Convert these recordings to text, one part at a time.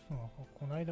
そうなんかこの間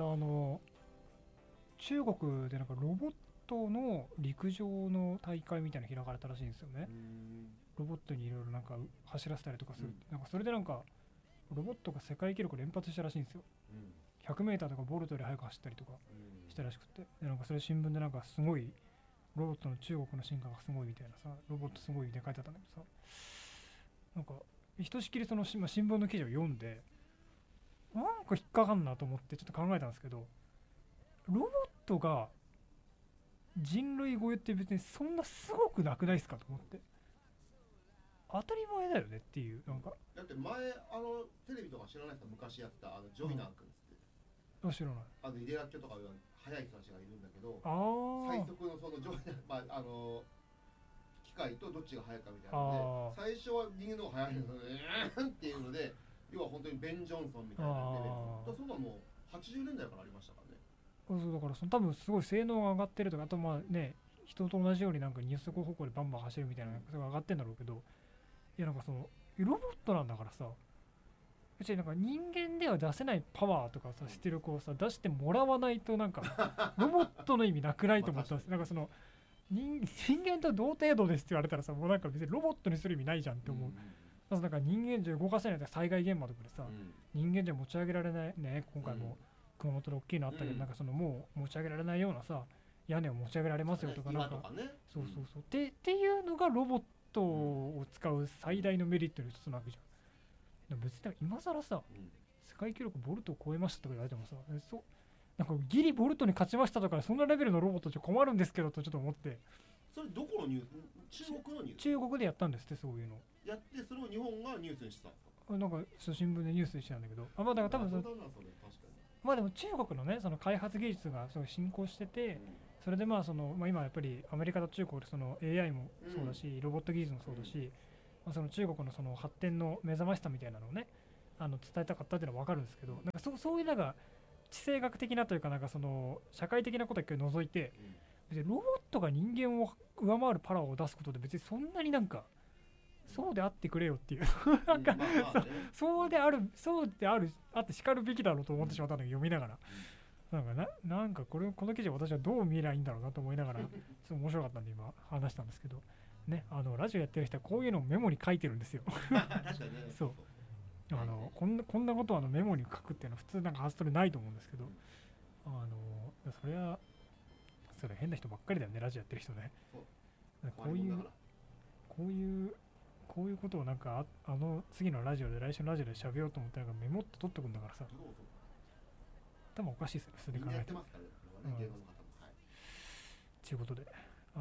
中国でなんかロボットの陸上の大会みたいなの開かれたらしいんですよね。ロボットにいろいろなんか走らせたりとかする、なんかそれでなんかロボットが世界記録連発したらしいんですよ。100m とかボルトより速く走ったりとかしたらしくて、でなんかそれ新聞でなんかすごいロボットの中国の進化がすごいみたいなさ、ロボットすごいみたいな書いてあったんだけどさ、なんかひとしきりその新聞の記事を読んで、なんか引っかかんなと思ってちょっと考えたんですけど、ロボットが人類超えって別にそんなすごくなくないですかと思って、当たり前だよねっていう。なんかだって前テレビとか知らない人昔やったジョイナー君っつって、 知らない。 井出らっきょとか速い人たちがいるんだけど、 あ最速のそのジョイナー、機械とどっちが速いかみたいなので、最初は人間の方が速いのでっていうので、要は本当にベン・ジョンソンみたいなレベル、そんなもう80年代からありましたからね。 そうだから多分すごい性能が上がってるとか、あとまあね、人と同じようになんか二足歩行でバンバン走るみたいな、それが上がってんだろうけど、いやなんかそのロボットなんだからさ、別になんか人間では出せないパワーとかさ、出力をさ出してもらわないとなんかロボットの意味なくないと思ったんです。なんかその人間と同程度ですって言われたらさ、もうなんか別にロボットにする意味ないじゃんって思う。まずなんか人間じゃ動かせない災害現場とかでさ、人間じゃ持ち上げられないね、今回も熊本で大きいのあったけど、なんかそのもう持ち上げられないようなさ、屋根を持ち上げられますよとか、なんかそうそうそうっていうのがロボットを使う最大のメリットの一つなわけじゃん。でも別に今更さ、世界記録ボルトを超えましたとか言われてもさ、なんかギリボルトに勝ちましたとか、そんなレベルのロボットじゃ困るんですけどとちょっと思って。 それどこのニュース？中国のニュース？ 中国でやったんですって、そういうのやって、それを日本がニュースにしてたんですか？ なんか新聞でニュースにしてたんだけど、まあだから多分まあでも中国のね、その開発技術がすごい進行してて、それでまあその、今やっぱりアメリカと中国でその AI もそうだし、ロボット技術もそうだし、その中国のその発展の目覚ましさみたいなのをね、伝えたかったっていうのは分かるんですけど、なんかそういうなんか地政学的なというか、なんかその社会的なことを除いて、別にロボットが人間を上回るパワーを出すことで別にそんなになんかそうであってくれよっていうなんか、そうであってしかるべきだろうと思ってしまったのを読みながら、なんかこの記事を私はどう見えりゃいいんだろうなと思いながら、すごい面白かったんで今話したんですけどね、ラジオやってる人はこういうのをメモに書いてるんですよ確かにね。 そうこんなことをメモに書くっていうのは普通なんか発想でないと思うんですけど、それ変な人ばっかりだよね、ラジオやってる人ね。こういうことをなんか次のラジオで来週のラジオで喋ろうと思ったらメモって取ってくんだからさ、頭おかしいですよ、普通に考えて。ということで、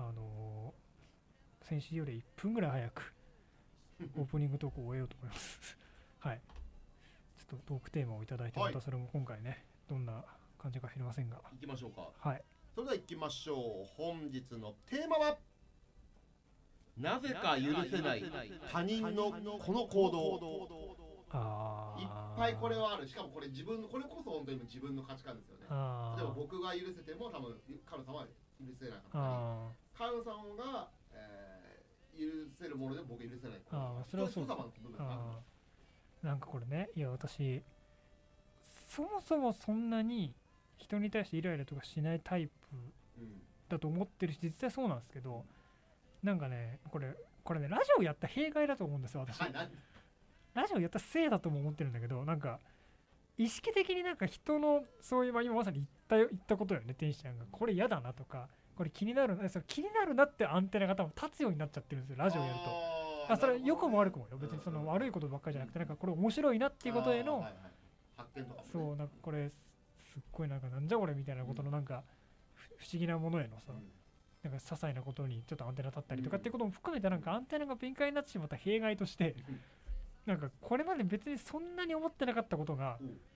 先週より1分ぐらい早くオープニングトークを終えようと思いますはい、ちょっとトークテーマをいただいて、またそれも今回ね、どんな感じか知りませんが、 行きましょうか。 はい、 それでは行きましょう。本日のテーマは、なぜか許せない他人のこの行動。いっぱいこれはある。しかもこれこそ本当に自分の価値観ですよね。例えば僕が許せても多分カヌさんは許せなかったり、カヌさんが、許せるもので僕許せない。 それはそうだ。なんかこれね、いや私そもそもそんなに人に対してイライラとかしないタイプだと思ってるし、実際そうなんですけど、なんかね、これね、ラジオやった弊害だと思うんですよ、私。ラジオやったせいだとも思ってるんだけど、なんか意識的になんか人のそういう、今まさに言ったことよね、天使ちゃんがこれ嫌だなとか、これ気になるなってアンテナが多分立つようになっちゃってるんですよ、ラジオやると。それ良くも悪くもよ、別にその悪いことばっかりじゃなくて、なんかこれ面白いなっていうことへの発見とか、 そうなんかこれすっごいなんじゃこれみたいなことのなんか不思議なものへのさ、なんか些細なことにちょっとアンテナ立ったりとかっていうことも含めて、なんかアンテナが敏感になってしまった弊害として、なんかこれまで別にそんなに思ってなかったことが、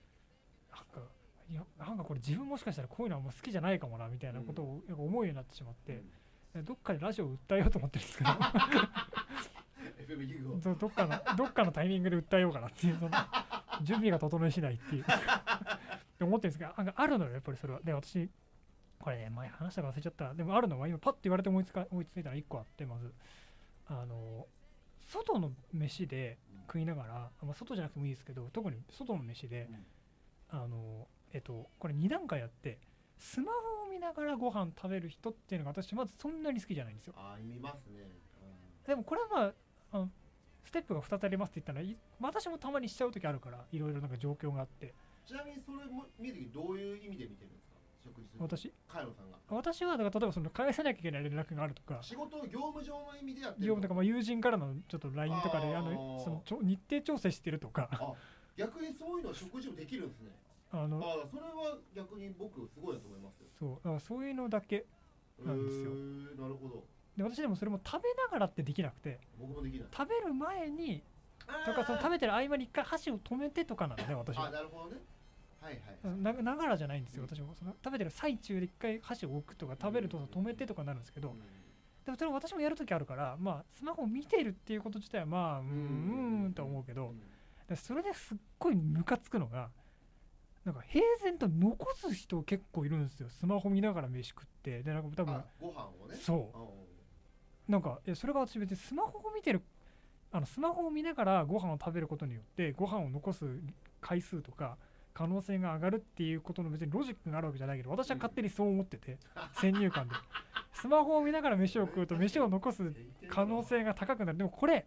なんかこれ自分もしかしたらこういうのはもう好きじゃないかもなみたいなことを思うようになってしまって、どっかでラジオを訴えようと思ってるんですけどどっかのタイミングで訴えようかなっていう、その準備が整い次第っていう思ってるんですが、あるのよやっぱりそれは。で私これね、前話したか忘れちゃった。でもあるのは今パッと言われて思いついたら1個あって、まず外の飯で食いながら、外じゃなくてもいいですけど、特に外の飯で、 これ2段階あって、スマホを見ながらご飯食べる人っていうのが私まずそんなに好きじゃないんですよ。 見ますね、 でもこれはまあステップが2つありますって言ったら私もたまにしちゃう時あるから、いろいろなんか状況があって。 ちなみにそれも見るときどういう意味で見てるんですか？食事する私カイロさんが。 私はだから例えばその返さなきゃいけない連絡があるとか、 仕事業務上の意味でやってる業務とか、まあ友人からのちょっと LINE とかでその日程調整してるとか逆にそういうのは食事もできるんですね。それは逆に僕すごいなと思いますよ。 そうだからそういうのだけなんですよ。 なるほど。 で私でもそれも食べながらってできなくて、 僕もできない。 食べる前にとか、その食べてる合間に一回箸を止めてとかなのね、私は。 なるほどね。はいはい。 ながらじゃないんですよ、私も。その食べてる最中で一回箸を置くとか、食べると止めてとかなるんですけど、でもそれ私もやるときあるから、まあスマホを見てるっていうこと自体はまあと思うけど、それですっごいムカつくのが、なんか平然と残す人結構いるんですよ。スマホ見ながら飯食って、でなんか多分ご飯をね。 そうなんかそれが私別にスマホを見てるスマホを見ながらご飯を食べることによってご飯を残す回数とか可能性が上がるっていうことの別にロジックがあるわけじゃないけど、私は勝手にそう思ってて、先入観でスマホを見ながら飯を食うと飯を残す可能性が高くなる。でもこれ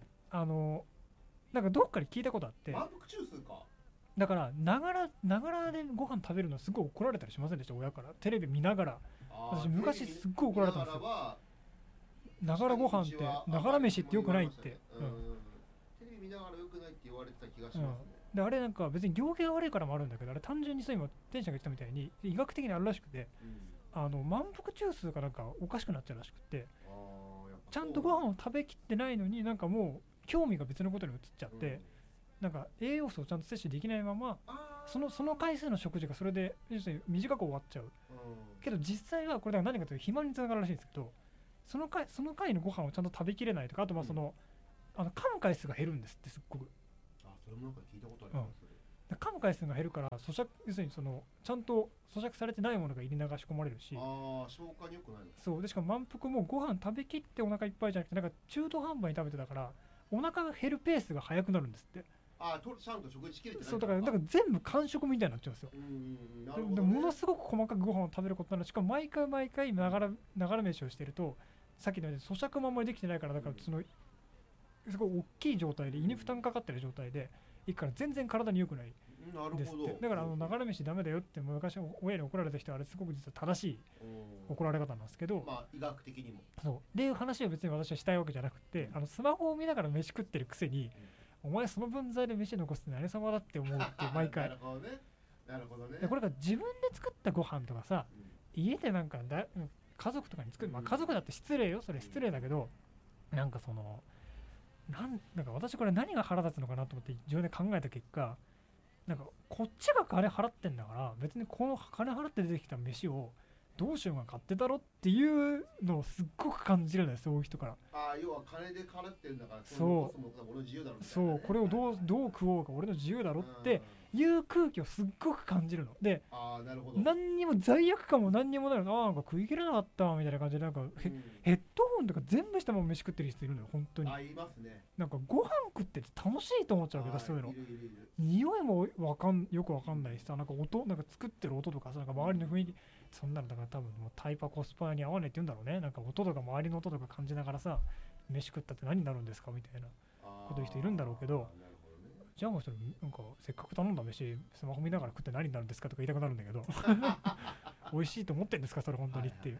なんかどっかで聞いたことあって、 満腹中枢か。 だからながらでご飯食べるのすごい怒られたりしませんでした？親から。テレビ見ながら。私昔すっごい怒られたんですよ。ながらご飯ってながら飯ってよくないって、 テレビ見ながらよくないって言われてた気がしますね。 であれなんか別に行儀が悪いからもあるんだけど、あれ単純にそう今天使が言ったみたいに医学的にあるらしくて、満腹中枢がなんかおかしくなっちゃうらしくて、ちゃんとご飯を食べきってないのになんかもう興味が別のことに移っちゃって、なんか栄養素をちゃんと摂取できないままその回数の食事がそれで短く終わっちゃう、けど実際はこれ何かというと肥満につながるらしいんですけど、その回のご飯をちゃんと食べきれないとか、あとまあ噛む回数が減るんですって、すっごく。 それもなんか聞いたことあります。 噛む回数が減るから要するにちゃんと咀嚼されてないものが入り流し込まれるし、 消化に良くないの。 そうでしかも満腹もご飯食べきってお腹いっぱいじゃなくて、なんか中途半端に食べてたからお腹が減るペースが速くなるんですって。 ちゃんと食事しきれてない。 そうだから全部完食みたいになっちゃうんですよ。でものすごく細かくご飯を食べることになる。しかも毎回ながら飯をしてると、さっきのように咀嚼もあんまりできてないから、だからすごい大きい状態で胃に負担かかってる状態でいくから全然体に良くないですって。だからながら飯ダメだよって昔親に怒られた人はあれすごく実は正しい怒られ方なんですけど、 医学的にもそうっていう話を別に私はしたいわけじゃなくて、スマホを見ながら飯食ってるくせに、お前その分際で飯残すって何様だって思うって毎回なるほどね。 でこれが自分で作ったご飯とかさ、家でなんか家族とかに作る、家族だって失礼よ、それ失礼だけど、なんかなんか私これ何が腹立つのかなと思って自分で考えた結果、なんかこっちが金払ってんだから別にこの金払って出てきた飯をどうしようが勝手だろっていうのをすっごく感じるんだよ、そういう人から。 要は金で払ってるんだから、 俺の自由だろみたいな、これをどう食おうか俺の自由だろっていう空気をすっごく感じるので、 なるほど。 何にも罪悪感も何にもないの。なんか食い切れなかったみたいな感じで、なんかヘッドホンとか全部したまま飯食ってる人いるのよ、本当に。 いますね。 なんかご飯食ってて楽しいと思っちゃうけど、そういうの匂いもよくわかんないしさ、なんか作ってる音とかさ、なんか周りの雰囲気、そんなのだから多分もうタイパコスパに合わないって言うんだろうね。なんか音とか周りの音とか感じながらさ、飯食ったって何になるんですかみたいなこと言う人いるんだろうけど、じゃあもうそれなんかせっかく頼んだ飯スマホ見ながら食って何になるんですかとか言いたくなるんだけど美味しいと思ってんですかそれ本当にっていう、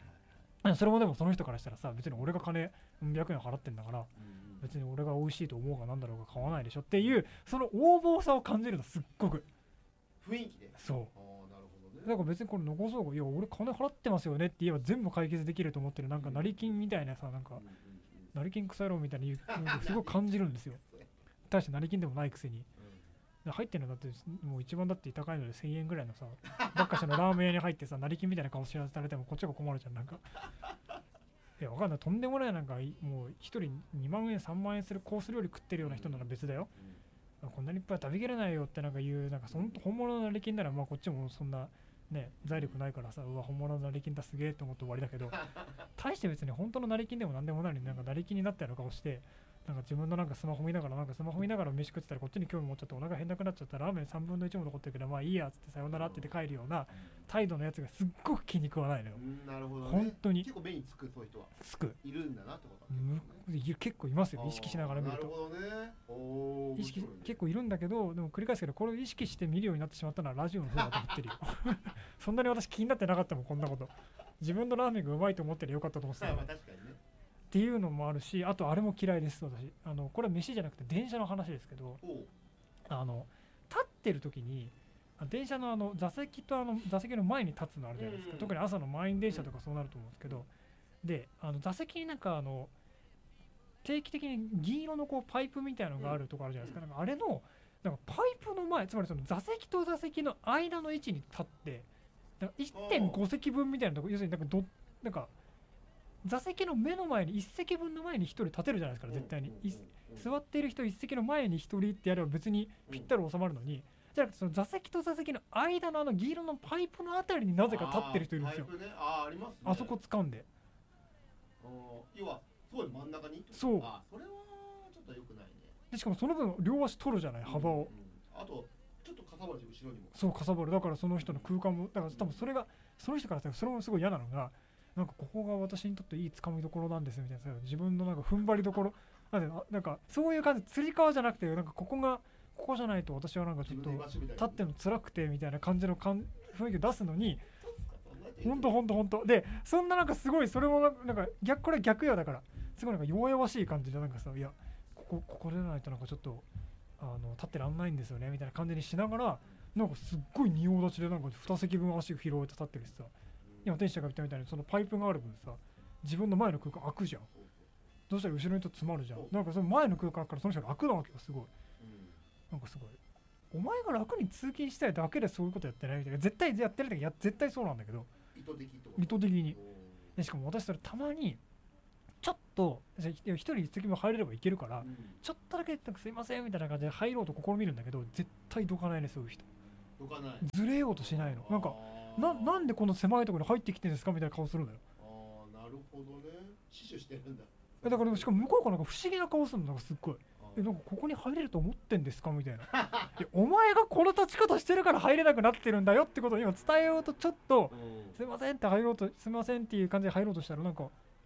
それもでもその人からしたらさ、別に俺が金何百円払ってんだから、別に俺が美味しいと思うがなんだろうが買わないでしょっていう、その横暴さを感じるの、すっごく雰囲気で。 そうだから別にこれ残そうが、いや俺金払ってますよねって言えば全部解決できると思ってる、なんか成金みたいなさ、なんか成金腐ろうみたいにすごい感じるんですよ。大して成金でもないくせに、入ってるのだってもう一番だって高いので1000円ぐらいのさ、ばっかしのラーメン屋に入ってさ、成金みたいな顔知らされてもこっちが困るじゃん。なんかいやわかんない、とんでもない、なんかもう1人2万円3万円するコース料理食ってるような人なら別だよ。こんなにいっぱい食べきれないよってなんか言う、なんか本物の成金ならまあこっちもそんなね財力ないからさ、うわ本物の成金だすげえと思って終わりだけど、大して別に本当の成金でもなんでもないのになんか成金になったような顔して、 なんか自分のなんかスマホ見ながら飯食ってたらこっちに興味持っちゃってお腹変なくなっちゃったらラーメン3分の1も残ってるけどまあいいやっつってさよならって言って帰るような態度のやつがすっごく気に食わないのよ。 なるほどね。 本当に結構目につくそういう人はつくいるんだなってこと結構いますよ意識しながら見ると。 なるほどね。 意識結構いるんだけどでも繰り返すけどこれを意識して見るようになってしまったのはラジオの方だと思ってるよそんなに私気になってなかったもんこんなこと。自分のラーメンがうまいと思ってりゃよかったと思ってたから確かにねっていうのもあるしあとあれも嫌いです私。これは飯じゃなくて電車の話ですけど立ってる時に電車の座席と座席の前に立つのあるじゃないですか、特に朝の満員電車とかそうなると思うんですけど、で座席になんか定期的に銀色のこうパイプみたいなのがあるとこあるじゃないですか、なんかあれのなんかパイプの前つまりその座席と座席の間の位置に立ってだから 1.5 席分みたいなとこ要するになんか座席の目の前に1席分の前に1人立てるじゃないですか絶対に。座っている人1席の前に1人ってやれば別にぴったり収まるのに、じゃなくてその座席と座席の間の銀色のパイプのあたりになぜか立ってる人いるんですよ。 ありますね。 あそこ掴んで要はすごい真ん中にそう。 それはちょっと良くないね。 でしかもその分両足取るじゃない幅を、 あとちょっとかさばるし後ろにもそうかさばる。だからその人の空間もだから多分それがその人からしたらそれもすごい嫌なのがなんかここが私にとっていい掴みどころなんですみたいな自分のなんか踏ん張りどころなんかそういう感じつり革じゃなくてなんかここじゃないと私はなんかちょっと立ってるの辛くてみたいな感じの雰囲気を出すのにほんとでそんななんかすごいそれもなんかこれ逆よだからすごいなんか弱々しい感じでなんかさいやここでないとなんかちょっと立ってらんないんですよねみたいな感じにしながらなんかすっごい仁王立ちでなんか2席分足を拾えて立ってるしさ今天使が言ったみたいにそのパイプがある分さ自分の前の空間開くじゃん。どうしたら後ろにと詰まるじゃん。なんかその前の空間からその人が楽なわけよすごい。なんかすごいお前が楽に通勤したいだけでそういうことやってないみたいな絶対やってる時絶対そうなんだけど意図的にでしかも私それたまにちょっと一人一席も入れればいけるから、ちょっとだけなんかすいませんみたいな感じで入ろうと試みるんだけど絶対どかないねそういう人。 どかないずれようとしないの。なんかなんでこの狭いところに入ってきてるんですかみたいな顔するのよ。 なるほどね。死守してるんだ。 だからしかも向こうからなんか不思議な顔するのなんかすっごいなんかここに入れると思ってんですかみたいなお前がこの立ち方してるから入れなくなってるんだよってことを今伝えようとちょっとすいませんってすいませんっていう感じで入ろうとしたらなんかこ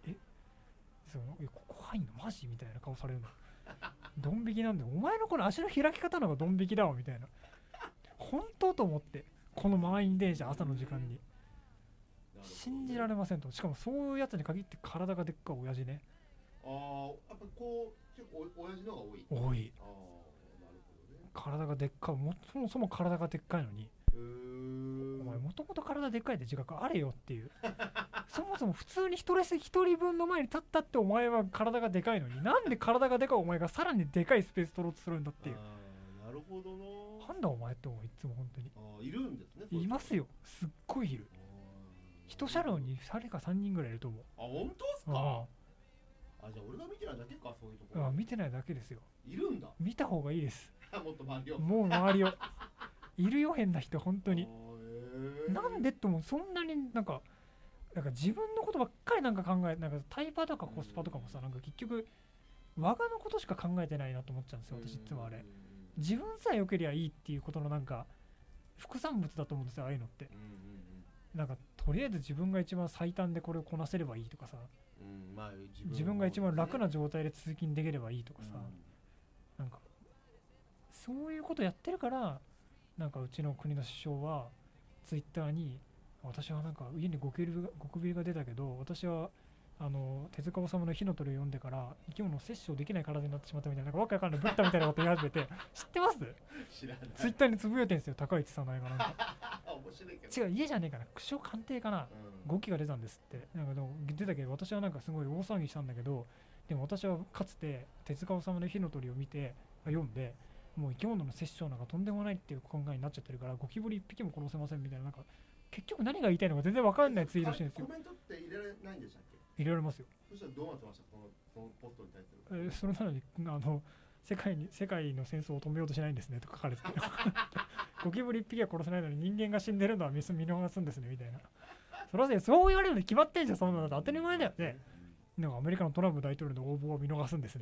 こ入んのマジみたいな顔されるのドン引きなんでお前のこの足の開き方の方がドン引きだわみたいな本当と思ってこの満員電車朝の時間に信じられませんと。しかもそういうやつに限って体がでっかい親父ね。 やっぱこう結構親父の方が多い。 なるほどね。体がでっかいそもそも体がでっかいのにお前もともと体でっかいって自覚あれよっていうそもそも普通に一人分の前に立ったってお前は体がでかいのになんで体がでかいお前がさらにでかいスペース取ろうとするんだっていう。 なるほどな。 なんだお前って思ういつも本当に。 いるんですね。 いますよすっごいいる。一車両に2人か3人ぐらいいると思う。 本当ですか。じゃあ俺が見てないだけかそういうところ。 見てないだけですよ。 いるんだ。 見た方がいいです。 もっと周りを。 もう周りをいるよ変な人本当に。なんでともそんなになんか自分のことばっかりなんか考えなんかタイパとかコスパとかもさなんか結局我がのことしか考えてないなと思っちゃうんですよ私いつもあれ。自分さえ良ければいいっていうことのなんか副産物だと思うんですよああいうのって。なんかとりあえず自分が一番最短でこれをこなせればいいとかさ、自分が一番楽な状態で通勤できればいいとかさ、なんかそういうことやってるからなんかうちの国の首相はツイッターに私はなんか家にゴキブリが出たけど私は手塚治虫の火の鳥を読んでから生き物を摂取できない体になってしまったみたいなわけわかんないブッダみたいなこと言い始めて知ってます？ 知らない。 ツイッターにつぶやいてるんですよ高市早苗がなんか面白いけど違う家じゃねえかな首相官邸かな、5機が出たんですってなんかでも出たけど私はなんかすごい大騒ぎしたんだけどでも私はかつて手塚治虫の火の鳥を読んでもう生き物の殺生なんかとんでもないっていう考えになっちゃってるからゴキブリ1匹も殺せませんみたいななんか結局何が言いたいのか全然わかんないツイートしてるんですよ。 コメントって入れられないんでしたっけ？ 入れられますよ。 そしたらどうなってましたそのポストに対する。 それなのに世界の戦争を止めようとしないんですねと書かれててゴキブリ1匹は殺せないのに人間が死んでるのは見逃すんですねみたいな。それはそう言われるのに決まってんじゃんそんなの当たり前だよね。なんかアメリカのトランプ大統領の応募を見逃すんですねみたいな。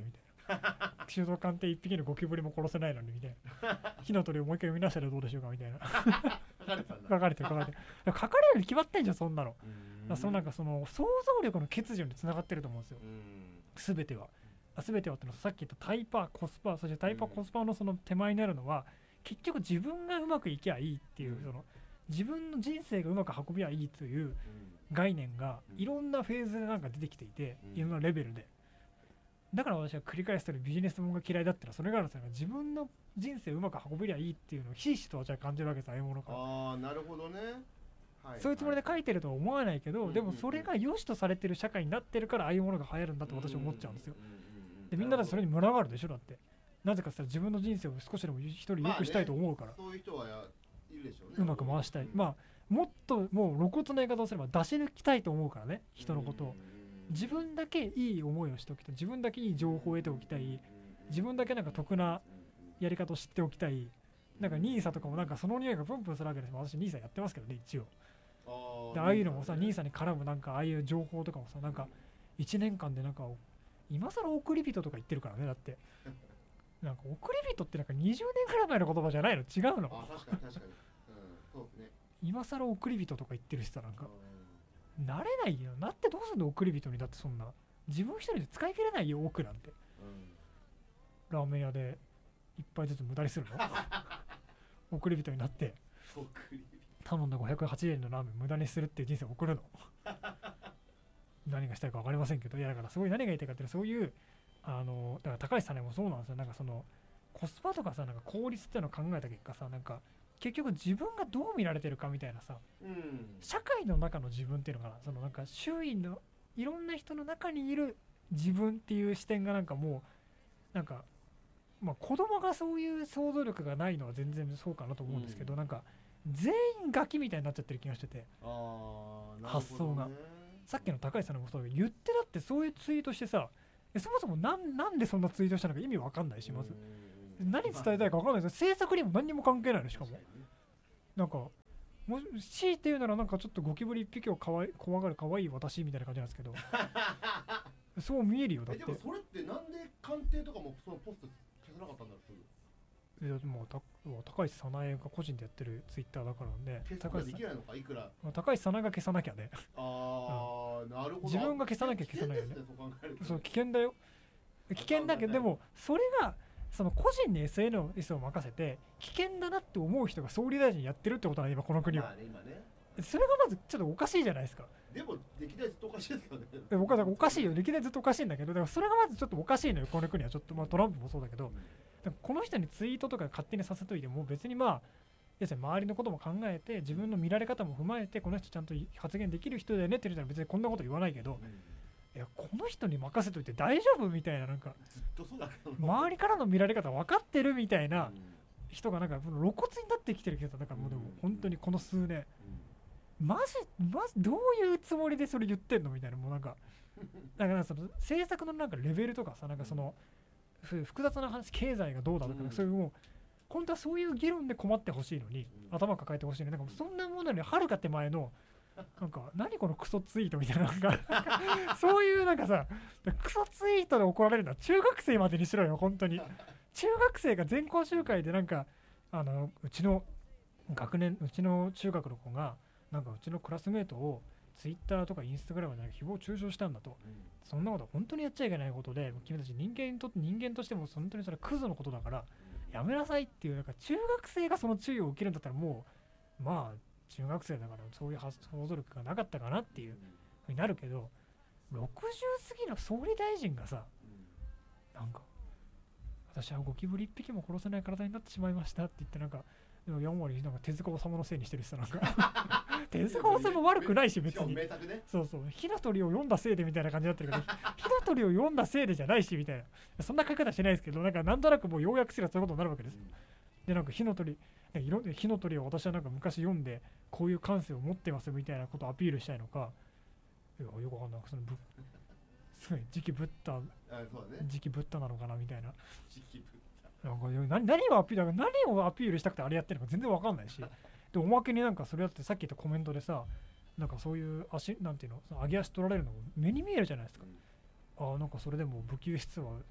修道艦って1匹のゴキブリも殺せないのにみたいな火の鳥をもう一回読み出したらどうでしょうかみたいな書かれてたんだ。 書かれてる書かれてる書かれるように決まってんじゃんそんなの。だからそのなんかその想像力の欠如につながってると思うんですよ全ては。全てはってのはさっき言ったタイパコスパ、そしてタイパコスパのその手前になるのは結局自分がうまくいきゃいいっていう、その自分の人生がうまく運びゃいいという概念がいろんなフェーズでなんか出てきていて、いろんなレベルで。だから私は繰り返してるビジネスもんが嫌いだってのはそれがあるんですよ。自分の人生をうまく運べりゃいいっていうのをひしひしと私は感じるわけです、ああいうものから。 ああ、なるほどね。はい、 そういうつもりで書いてるとは思わないけど、でもそれが良しとされてる社会になってるからああいうものが流行るんだと私は思っちゃうんですよ。でみんなでそれに群がるでしょ。だってなぜかさ、自分の人生を少しでも一人良くしたいと思うから、 そういう人はいるでしょうね。 うまく回したい、まあもっともう露骨な言い方をすれば出し抜きたいと思うからね、人のことを。自分だけいい思いをしておきたい、自分だけいい情報を得ておきたい、自分だけなんか得なやり方を知っておきたい。なんか NISA とかもなんかその匂いがプンプンするわけです。私 NISA やってますけどね一応。でああいうのもさ NISA に絡むなんかああいう情報とかもさ、なんか1年間でなんか今更送り人とか言ってるからね。だってなんか送り人ってなんか20年くらい前の言葉じゃないの？違うの？ あ、確かに確かに、そうですね。 今更送り人とか言ってる人なんかなれないよ。なってどうすんの送り人に。だってそんな自分一人で使い切れないよ奥なんて、ラーメン屋で一杯ずつ無駄にするの送り人になって頼んだ580円のラーメン無駄にするっていう人生を送るの何がしたいか分かりませんけど。いやだからすごい何が言いたいかっていうと、そういうだから高橋さんもそうなんですよ。なんかそのコスパとかさ、なんか効率っていうのを考えた結果さ、なんか結局自分がどう見られてるかみたいなさ、社会の中の自分っていうのかな、そのなんか周囲のいろんな人の中にいる自分っていう視点がなんかもうなんか、まあ子供がそういう想像力がないのは全然そうかなと思うんですけど、なんか全員ガキみたいになっちゃってる気がしてて、発想が。さっきの高橋さんのもそうだけど、言ってだってそういうツイートしてさ、そもそもなんでそんなツイートしたのか意味わかんないし、まず何伝えたいかわかんないです。制作にも何にも関係ないの。しかもなんかもし強いて言うならなんかちょっとゴキブリ一匹を怖がる可愛い私みたいな感じなんですけどそう見えるよ。だってでもそれってなんで鑑定とかもそのポスト消さなかったんだろう。 いやもう高橋早苗が個人でやってるツイッターだからね。 消すできないのか、いくら。 高橋早苗が消さなきゃね。 なるほど。 自分が消さなきゃ消さないよね。そう危険だよ。危険だけど、でもそれがその個人に SNS を任せて危険だなって思う人が総理大臣やってるってことなんで、今この国は。それがまずちょっとおかしいじゃないですか。 でも歴代ずっとおかしいですよね。 おかしいよ。歴代ずっとおかしいんだけど、だからそれがまずちょっとおかしいのよこの国は。ちょっとまあトランプもそうだけど、この人にツイートとか勝手にさせといても別にまあ要するに周りのことも考えて自分の見られ方も踏まえて、この人ちゃんと発言できる人だよねって言ったら別にこんなこと言わないけど、いやこの人に任せといて大丈夫みたいな、なんか周りからの見られ方分かってるみたいな人がなんか露骨になってきてるけど、だからもうでも本当にこの数年マジどういうつもりでそれ言ってんのみたいな、もうなんかだからその政策のなんかレベルとかさ、なんかその複雑な話、経済がどうだとか、そういうもう本当はそういう議論で困ってほしいのに、頭抱えてほしいのに、なんかそんなものよりはるか手前のなんか何このクソツイートみたいな、なんかそういうなんかさ、クソツイートで怒られるのは中学生までにしろよ本当に。中学生が全校集会でなんかうちの中学の子がなんかうちのクラスメートをツイッターとかインスタグラムで誹謗中傷したんだと、そんなことは本当にやっちゃいけないことで、君たち人間としても本当にそれはクズのことだからやめなさいっていう、なんか中学生がその注意を受けるんだったらもうまあ中学生だからそういう想像力がなかったかなっていうふうになるけど、60過ぎの総理大臣がさ、なんか私はゴキブリ一匹も殺せない体になってしまいましたって言って、なんかでも4割なんか手塚治虫のせいにしてる人なんか手塚治虫も悪くないし別に、そうそう火の鳥を読んだせいでみたいな感じになってるけど火の鳥を読んだせいでじゃないしみたいな、そんな書き方してないですけど、なんとなくもう要約すればそういうことになるわけです。でなんか火の鳥を私はなんか昔読んでこういう感性を持ってますみたいなことをアピールしたいのか、いやよくわかんない、そのすごい次期ブッダなのかなみたいな、なんか何をアピールしたくてあれやってるのか全然わかんないし、でおまけになんかそれだってさっき言ったコメントでさ、なんかそういうなんていうの、その上げ足取られるのも目に見えるじゃないですか。なんかそれでも武器輸出は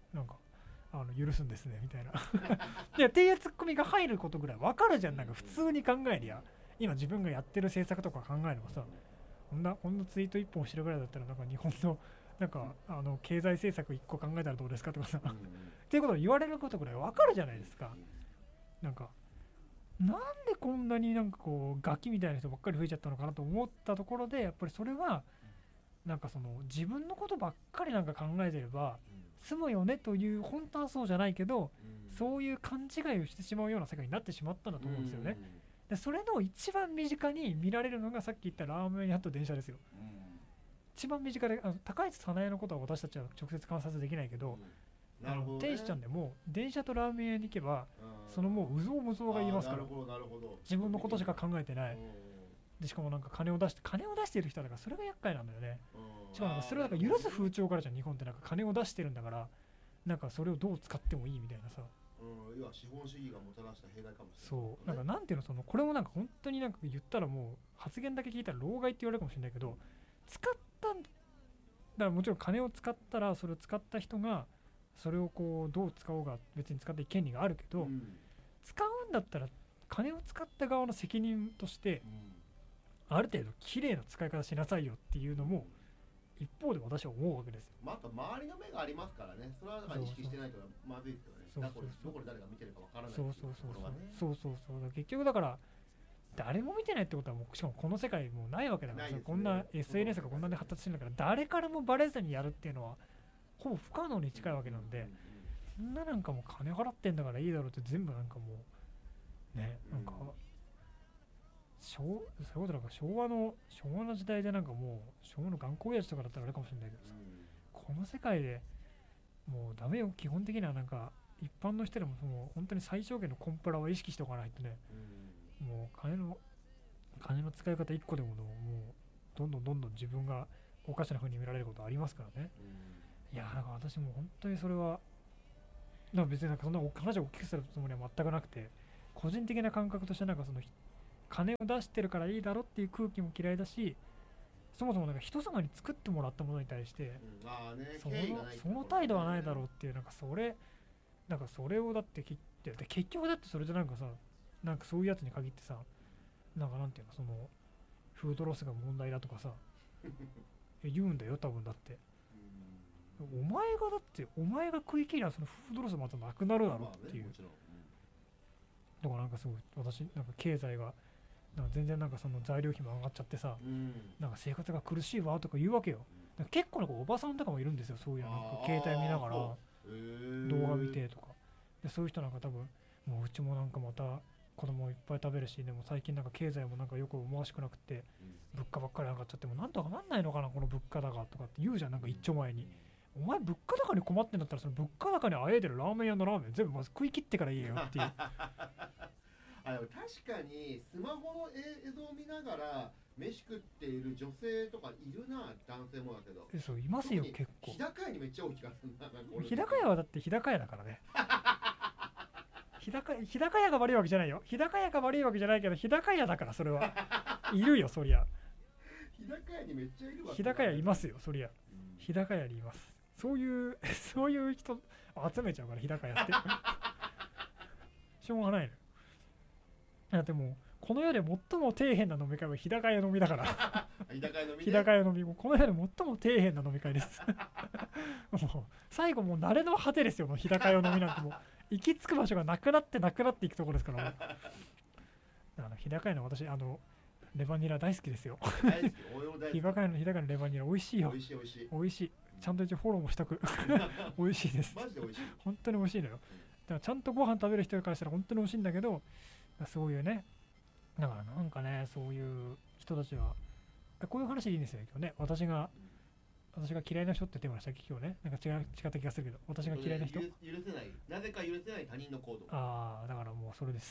なんか許すんですねみたいないやっていうツッコミが入ることぐらいわかるじゃん。なんか普通に考えりゃ今自分がやってる制作とか考えればさ、こんなツイート1本してるぐらいだったらなんか日本のなんか経済政策1個考えたらどうですかとかさっていうことを言われることぐらいわかるじゃないですか。なんかなんでこんなになんかこうガキみたいな人ばっかり増えちゃったのかなと思ったところで、やっぱりそれはなんかその自分のことばっかりなんか考えてれば済むよねという、本当はそうじゃないけどそういう勘違いをしてしまうような世界になってしまったんだと思うんですよね。でそれの一番身近に見られるのがさっき言ったラーメン屋と電車ですよ。一番身近で高市早苗のことは私たちは直接観察できないけど、天使ちゃんでも電車とラーメン屋に行けばそのもううぞうむぞうが言いますから、自分のことしか考えてないで、しかもなんか金を出している人だから、それが厄介なんだよね。しかもなんかそれはなんか許す風潮からじゃん。日本ってなんか金を出してるんだからなんかそれをどう使ってもいいみたいなさ、 要は資本主義がもたらした弊害かもしれない。 そうなんかなんていうの、そのこれもなんか本当になんか言ったらもう発言だけ聞いたら老害って言われるかもしれないけど、使っただからもちろん金を使ったらそれを使った人がそれをこうどう使おうが別に使っていい権利があるけど、使うんだったら金を使った側の責任としてある程度綺麗な使い方しなさいよっていうのも一方で私は思うわけですよ。 あと周りの目がありますからね。それはだから意識してないとまずいですよね。どこで誰が見てるかわからない。 そう結局だから誰も見てないってことはもうしかもこの世界もうないわけだから、こんな SNS がこんなに発達してるんだから誰からもバレずにやるっていうのはほぼ不可能に近いわけなんで、そんななんかもう金払ってんだからいいだろうって全部なんかもうね、なんかそういうことなんか昭和の時代でなんかもう昭和の頑固親父とかだったらあれかもしれないけどさ、この世界でもうダメよ。基本的にはなんか一般の人でももう本当に最小限のコンプラは意識しておかないとね、もう金の使い方一個でももうどんどん自分がおかしな風に見られることありますからね。いやなんか私も本当にそれはなんか別になんかそんな話を大きくするつもりは全くなくて、個人的な感覚としてなんかその金を出してるからいいだろっていう空気も嫌いだし、そもそもなんか人様に作ってもらったものに対して、その態度はないだろうっていう、なんかそれをだって結局だってそれでなんかさ、なんかそういうやつに限ってさ、なんかなんていうの、そのフードロスが問題だとかさ言うんだよ多分。だってお前が食い切りゃそのフードロスまたなくなるだろうっていう。だからなんかすごい私なんか経済がなんか全然なんかその材料費も上がっちゃってさ、なんか生活が苦しいわとか言うわけよ。結構なんかおばさんとかもいるんですよ、そういうなんか携帯見ながら動画見てとかで、そういう人なんか多分もううちもなんかまた子供いっぱい食べるし、でも最近なんか経済もなんかよく思わしくなくて物価ばっかり上がっちゃってもなんとかなんないのかなこの物価高とかって言うじゃん。なんか一丁前にお前物価高に困ってんだったらその物価高にあえいでるラーメン屋のラーメン全部まず食い切ってからいいよっていうでも確かにスマホの映像を見ながら飯食っている女性とかいるな。男性もだけどそういますよ結構。 日高屋にめっちゃ多い気がするな。 日高屋はだって日高屋だからね日高屋が悪いわけじゃないよ。日高屋が悪いわけじゃないけど日高屋だからそれはいるよそりゃ。 日高屋にめっちゃいるわ。 日高屋いますよそりゃ。日高屋にいます。そういう人集めちゃうから日高屋ってしょうがないの。だってもうこの世で最も底辺な飲み会は日高屋飲みだから日高屋飲み、この世で最も底辺な飲み会ですもう最後もう慣れの果てですよ。もう日高屋飲みなんてもう行き着く場所がなくなっていくところですからだから日高屋の私レバニラ大好きですよ日高屋のレバニラ美味しいよ。美味しい。ちゃんと一応フォローもしたく美味しいです。 マジで美味しい。 本当に美味しいのよ。だからちゃんとご飯食べる人からしたら本当に美味しいんだけど、そういうね、だからなんかね、そういう人たちはこういう話でいいんですよ今日ね。私が嫌いな人ってテーマでしたっけ今日ね。なんか違った気がするけど、私が嫌いな人、 なぜか許せない他人の行動。 だからもうそれです。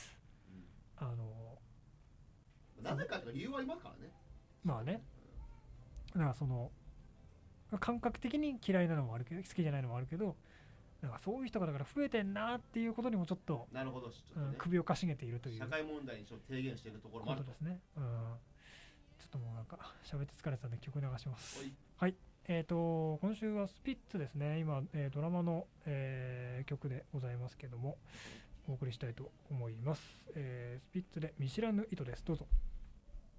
なぜかって理由はありますからね。 まあね、だからその感覚的に嫌いなのもあるけど好きじゃないのもあるけど、なんかそういう人がだから増えてんなっていうことにもちょっと、 なるほど、 首をかしげているという社会問題にちょっと提言しているところもあることですね。ちょっともうなんか喋って疲れたんで曲流します。はい。 今週はスピッツですね。今、ドラマの、曲でございますけども、お送りしたいと思います。スピッツで見知らぬ糸です。どうぞ。